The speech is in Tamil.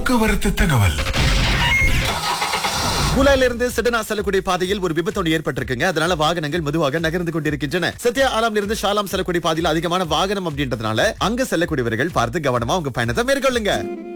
போக்குவரத்து தகவல். குலாயிலிருந்து சிடனா செல்லக்கூடிய பாதையில் ஒரு விபத்து ஒன்று ஏற்பட்டிருக்குங்க. அதனால வாகனங்கள் மெதுவாக நகர்ந்து கொண்டிருக்கின்றன. சத்யா ஆலாம்ல இருந்து ஷாலாம் செல்லக்கூடிய பாதையில் அதிகமான வாகனம் அப்படின்றதுனால அங்க செல்லக்கூடியவர்கள் பார்த்து கவனமா உங்க பயணத்தை மேற்கொள்ளுங்க.